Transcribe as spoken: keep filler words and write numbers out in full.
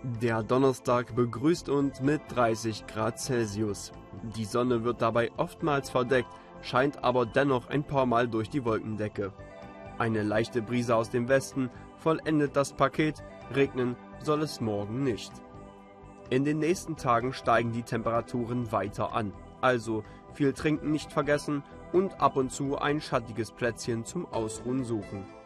Der Donnerstag begrüßt uns mit dreißig Grad Celsius. Die Sonne wird dabei oftmals verdeckt, scheint aber dennoch ein paar Mal durch die Wolkendecke. Eine leichte Brise aus dem Westen vollendet das Paket, regnen soll es morgen nicht. In den nächsten Tagen steigen die Temperaturen weiter an, also viel trinken nicht vergessen und ab und zu ein schattiges Plätzchen zum Ausruhen suchen.